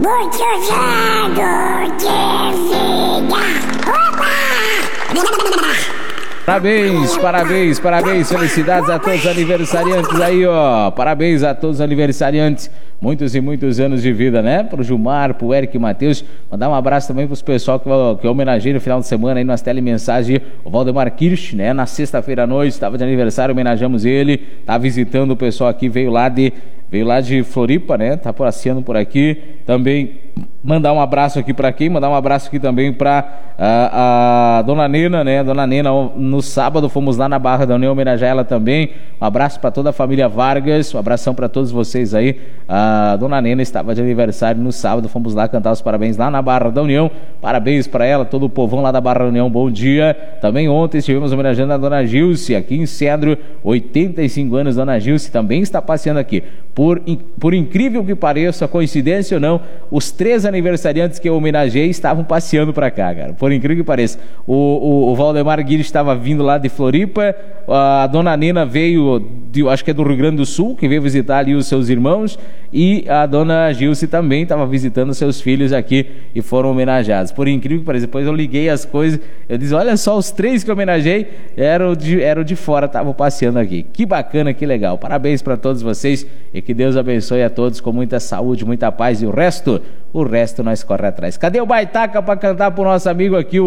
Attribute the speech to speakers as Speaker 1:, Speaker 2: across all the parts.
Speaker 1: Muitos anos de vida. Opa!
Speaker 2: Parabéns, felicidades a todos os aniversariantes aí, ó. Parabéns a todos os aniversariantes. Muitos e muitos anos de vida, né? Pro Gilmar, pro Eric e Matheus. Mandar um abraço também pros pessoal que homenageia no final de semana aí nas telemensagens. O Valdemar Kirsch, né? Na sexta-feira à noite, estava de aniversário, homenageamos ele. Tá visitando o pessoal aqui, veio lá de Floripa, né? Tá passeando por aqui. Também mandar um abraço aqui para quem? Mandar um abraço aqui também para a Dona Nena, né? Dona Nena, no sábado fomos lá na Barra da União homenagear ela também. Um abraço para toda a família Vargas, um abração para todos vocês aí. A Dona Nena estava de aniversário no sábado, fomos lá cantar os parabéns lá na Barra da União. Parabéns para ela, todo o povão lá da Barra da União, bom dia. Também ontem estivemos homenageando a Dona Gilce, aqui em Cedro, 85 anos, Dona Gilce também está passeando aqui. Por incrível que pareça, coincidência ou não, os 3 aniversariantes que eu homenageei estavam passeando pra cá, cara. Por incrível que pareça. O Valdemar Guiri estava vindo lá de Floripa, a Dona Nena veio, acho que é do Rio Grande do Sul, que veio visitar ali os seus irmãos, e a Dona Gilce também estava visitando seus filhos aqui e foram homenageados. Por incrível que pareça, depois eu liguei as coisas, eu disse, olha só, os 3 que eu homenageei eram de fora, estavam passeando aqui. Que bacana, que legal. Parabéns para todos vocês e que Deus abençoe a todos com muita saúde, muita paz, e o resto nós corre atrás. Cadê o Baitaca para cantar pro nosso amigo aqui,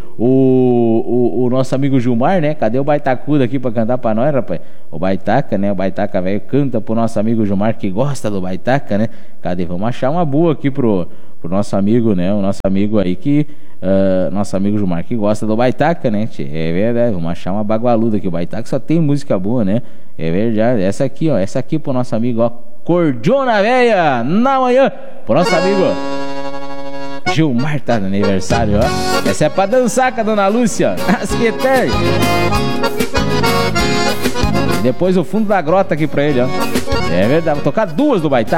Speaker 2: o nosso amigo Gilmar, né? Cadê o Baitacudo aqui para cantar para nós, rapaz? O Baitaca, né? O Baitaca velho canta pro nosso amigo Gilmar, que gosta do Baitaca, né? Cadê? Vamos achar uma boa aqui pro nosso amigo, né? O nosso amigo aí que... nosso amigo Gilmar que gosta do Baitaca, né? É verdade, vamos achar uma bagualuda aqui. O Baitaca só tem música boa, né? É verdade. Essa aqui pro nosso amigo, ó, Cordiona Véia, na manhã, pro nosso amigo Gilmar, tá no aniversário, ó. Essa é pra dançar com a Dona Lúcia. Asqueter. Depois o fundo da grota aqui pra ele, ó. É verdade, vou tocar 2 do Baitaca.